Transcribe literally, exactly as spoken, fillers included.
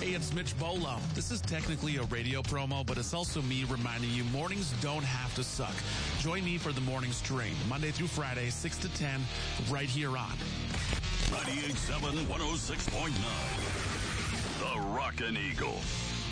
Hey, it's Mitch Bolo. This is technically a radio promo, but it's also me reminding you mornings don't have to suck. Join me for the Morning Strain, Monday through Friday, six to ten, right here on ninety-eight point seven, one oh six point nine. The Rockin' Eagle.